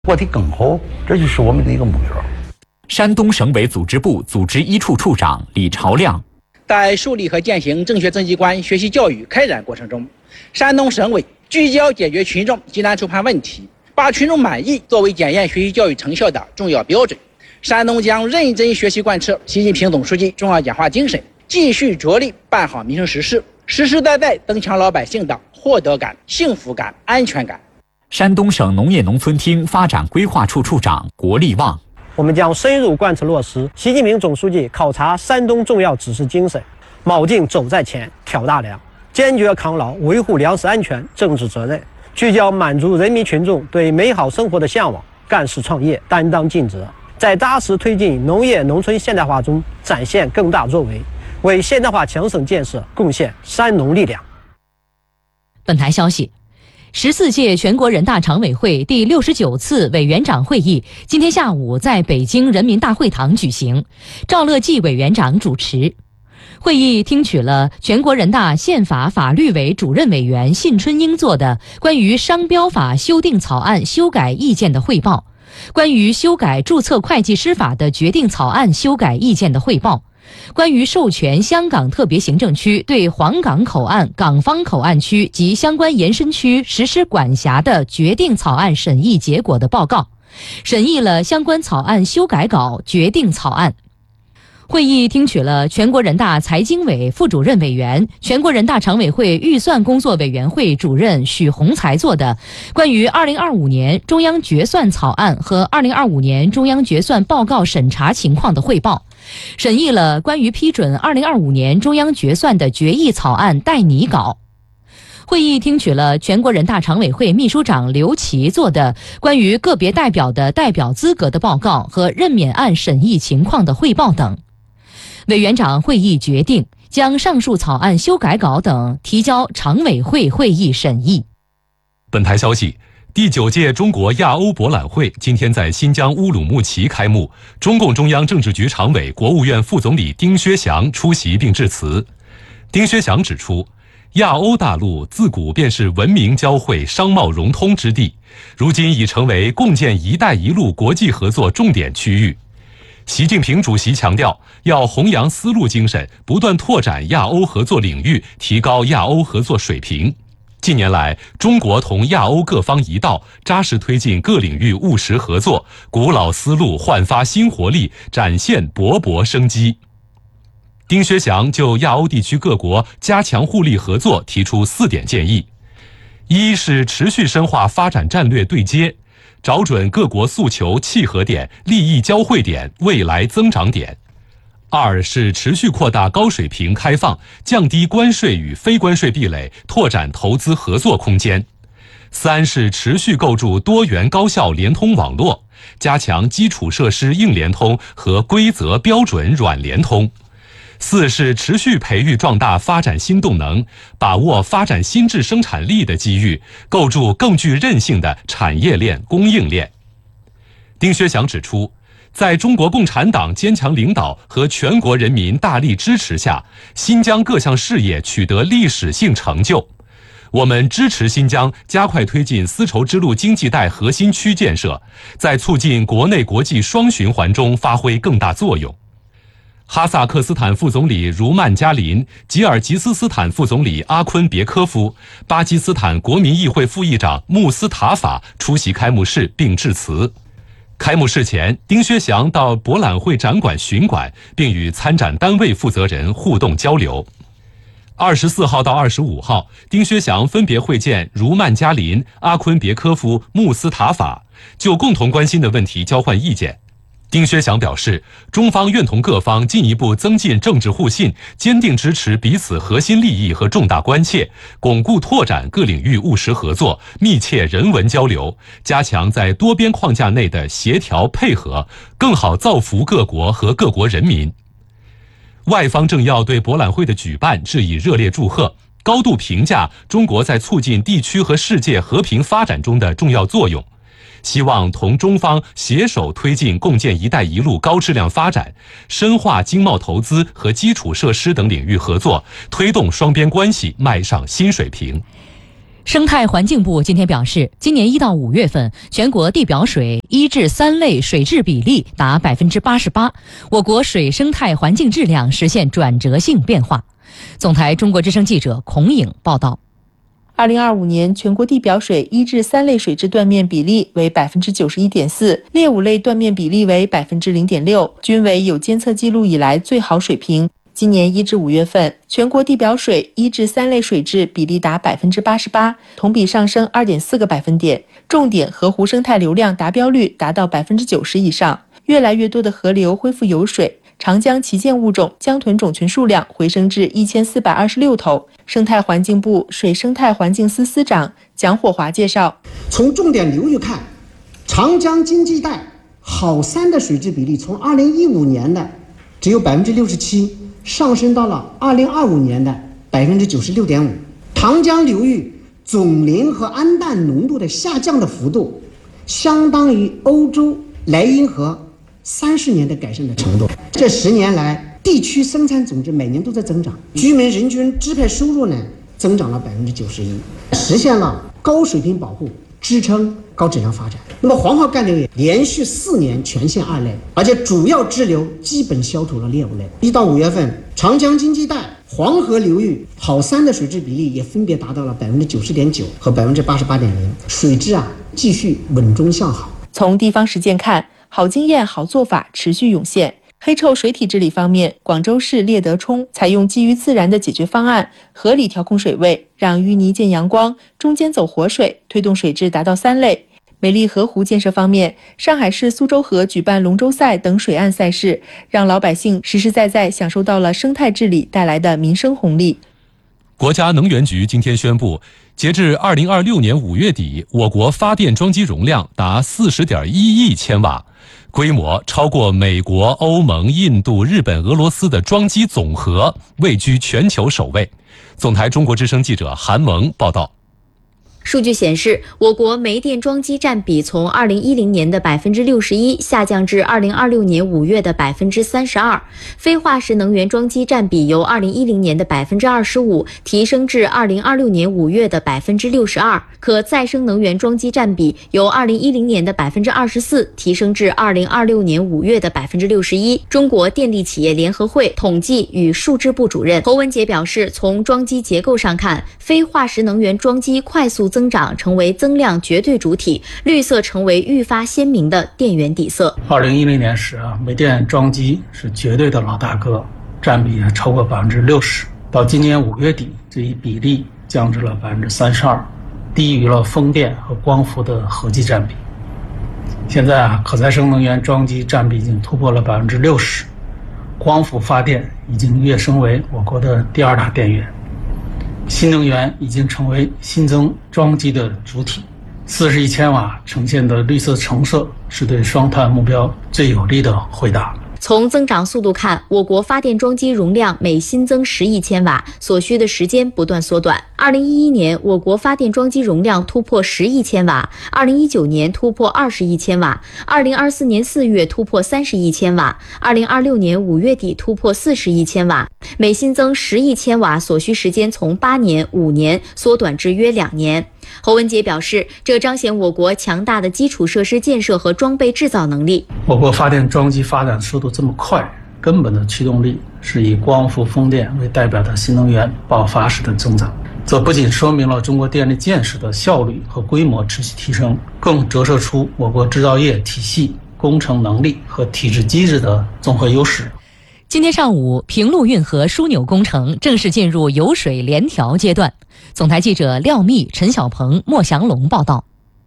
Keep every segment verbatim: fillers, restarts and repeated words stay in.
活得更好，这就是我们的一个目标。 山东省委组织部组织一处处长李朝亮， 在树立和践行正确政绩观学习教育开展过程中，山东省委聚焦解决群众急难处判问题，把群众满意作为检验学习教育成效的重要标准。山东将认真学习贯彻习近平总书记重要讲话精神，继续着力办好民生实事，实实在在增强老百姓的获得感、幸福感、安全感。 山东省农业农村厅发展规划处处长国立旺， 我们将深入贯彻落实习近平总书记考察山东重要指示精神，铆定走在前、挑大梁，坚决抗牢维护粮食安全政治责任，聚焦满足人民群众对美好生活的向往，干事创业担当尽责，在扎实推进农业农村现代化中展现更大作为，为现代化强省建设贡献山农力量。 本台消息，十四届全国人大常委会第六十九次委员长会议今天下午在北京人民大会堂举行，赵乐际委员长主持。会议听取了全国人大宪法法律委主任委员信春英作的关于商标法修订草案修改意见的汇报，关于修改注册会计师法的决定草案修改意见的汇报，关于授权香港特别行政区对黄港口岸、港方口岸区及相关延伸区实施管辖的决定草案审议结果的报告，审议了相关草案修改稿、决定草案。会议听取了全国人大财经委副主任委员、全国人大常委会预算工作委员会主任许宏才作的关于二零二五年中央决算草案和二零二五年中央决算报告审查情况的汇报，审议了关于批准二零二五年中央决算的决议草案待拟稿。会议听取了全国人大常委会秘书长刘琦作的关于个别代表的代表资格的报告和任免案审议情况的汇报等。委员长会议决定将上述草案修改稿等提交常委会会议审议。 本台消息，第九届中国亚欧博览会今天在新疆乌鲁木齐开幕，中共中央政治局常委、国务院副总理丁薛祥出席并致辞。丁薛祥指出，亚欧大陆自古便是文明交汇、商贸融通之地，如今已成为共建“一带一路”国际合作重点区域。习近平主席强调，要弘扬丝路精神，不断拓展亚欧合作领域，提高亚欧合作水平。近年来，中国同亚欧各方一道，扎实推进各领域务实合作，古老丝路焕发新活力，展现勃勃生机。丁薛祥就亚欧地区各国加强互利合作提出四点建议：一是持续深化发展战略对接，找准各国诉求契合点、利益交汇点、未来增长点；二是持续扩大高水平开放，降低关税与非关税壁垒，拓展投资合作空间；三是持续构筑多元高效联通网络，加强基础设施硬联通和规则标准软联通；四是持续培育壮大发展新动能，把握发展新质生产力的机遇，构筑更具韧性的产业链、供应链。丁薛祥指出，在中国共产党坚强领导和全国人民大力支持下，新疆各项事业取得历史性成就。我们支持新疆加快推进丝绸之路经济带核心区建设，在促进国内国际双循环中发挥更大作用。哈萨克斯坦副总理茹曼加林、吉尔吉斯斯坦副总理阿昆别科夫、巴基斯坦国民议会副议长穆斯塔法出席开幕式并致辞。开幕式前，丁薛祥到博览会展馆巡馆，并与参展单位负责人互动交流。二十四号到二十五号，丁薛祥分别会见茹曼加林、阿昆别科夫、穆斯塔法，就共同关心的问题交换意见。丁薛祥表示，中方愿同各方进一步增进政治互信，坚定支持彼此核心利益和重大关切，巩固拓展各领域务实合作，密切人文交流，加强在多边框架内的协调配合，更好造福各国和各国人民。外方政要对博览会的举办致以热烈祝贺，高度评价中国在促进地区和世界和平发展中的重要作用，希望同中方携手推进共建“一带一路”高质量发展，深化经贸投资和基础设施等领域合作，推动双边关系迈上新水平。 生态环境部今天表示，今年一到五月份，全国地表水一至三类水质比例达百分之八十八，我国水生态环境质量实现转折性变化。总台中国之声记者孔颖报道。 二零二五年全国地表水一至三类水质断面比例为百分之九十一点四，劣五类断面比例为百分之零点六，均为有监测记录以来最好水平。今年一至五月份，全国地表水一至三类水质比例达百分之八十八，同比上升二点四个百分点。重点河湖生态流量达标率达到百分之九十以上，越来越多的河流恢复有水。长江旗舰物种江豚种群数量回升至一千四百二十六头。生态环境部水生态环境司司长蒋火华介绍， 从重点流域看，长江经济带好山的水质比例从二零一五年的只有百分之六十七，上升到了二零二五年的百分之九十六点五。长江流域总磷和氨氮浓度的下降的幅度，相当于欧洲莱茵河三十年的改善的程度。这十年来，地区生产总值每年都在增长，居民人均支配收入呢增长了百分之九十一，实现了高水平保护，支撑高质量发展。那么黄河干流也连续四年全线二类，而且主要支流基本消除了劣五类。一到五月份，长江经济带黄河流域好山的水质比例也分别达到了百分之九十点九和百分之八十八点零，水质啊继续稳中向好。 从地方实践看，好经验、好做法持续涌现。黑臭水体治理方面，广州市猎德冲采用基于自然的解决方案，合理调控水位，让淤泥见阳光，中间走活水，推动水质达到三类。美丽河湖建设方面，上海市苏州河举办龙舟赛等水岸赛事，让老百姓实实在在享受到了生态治理带来的民生红利。 国家能源局今天宣布，截至二零二六年五月底，我国发电装机容量达四十点一亿千瓦，规模超过美国、欧盟、印度、日本、俄罗斯的装机总和，位居全球首位。总台中国之声记者韩萌报道。 数据显示，我国煤电装机占比从二零一零年的百分之六十一下降至二零二六年五月的百分之三十二，非化石能源装机占比由二零一零年的百分之二十五提升至二零二六年五月的百分之六十二，可再生能源装机占比由二零一零年的百分之二十四提升至二零二六年五月的百分之六十一。中国电力企业联合会统计与数支部主任侯文杰表示，从装机结构上看，非化石能源装机快速增长成为增量绝对主体，绿色成为愈发鲜明的电源底色。 二零一零年时啊，煤电装机是绝对的老大哥，占比超过百分之六十。到今年五月底，这一比例降至了百分之三十二，低于了风电和光伏的合计占比。现在啊，可再生能源装机占比已经突破了百分之六十，光伏发电已经跃升为我国的第二大电源。新能源已经成为新增装机的主体，四十亿千瓦呈现的绿色橙色是对双碳目标最有力的回答。 从增长速度看，我国发电装机容量每新增十亿千瓦，所需的时间不断缩短。二零一一年，我国发电装机容量突破十亿千瓦；二零一九年突破二十亿千瓦；二零二四年四月突破三十亿千瓦；二零二六年五月底突破四十亿千瓦。每新增十亿千瓦，所需时间从八年、五年缩短至约两年。侯文杰表示，这彰显我国强大的基础设施建设和装备制造能力。 我国发电装机发展速度这么快，根本的驱动力是以光伏、风电为代表的新能源爆发式的增长。这不仅说明了中国电力建设的效率和规模持续提升，更折射出我国制造业体系、工程能力和体制机制的综合优势。 今天上午，平陆运河枢纽工程正式进入油水联调阶段。总台记者廖密、陈小鹏、莫祥龙报道。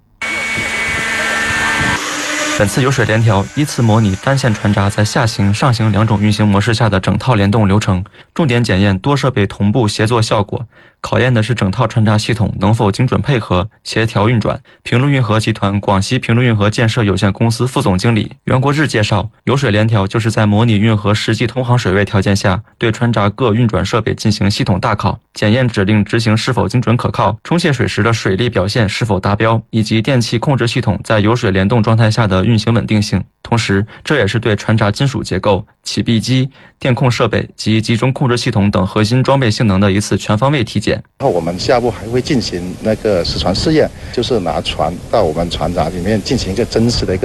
本次油水联调依次模拟单线船闸在下行、上行两种运行模式下的整套联动流程，重点检验多设备同步协作效果，考验的是整套船闸系统能否精准配合、协调运转。平陆运河集团广西平陆运河建设有限公司副总经理袁国志介绍，油水联调就是在模拟运河实际通航水位条件下，对船闸各运转设备进行系统大考，检验指令执行是否精准可靠，冲卸水时的水力表现是否达标，以及电气控制系统在油水联动状态下的运行稳定性。同时，这也是对船闸金属结构、 启闭机、电控设备及集中控制系统等核心装备性能的一次全方位体检。 然后我们下一步还会进行那个实船试验，就是拿船到我们船闸里面进行一个真实的一个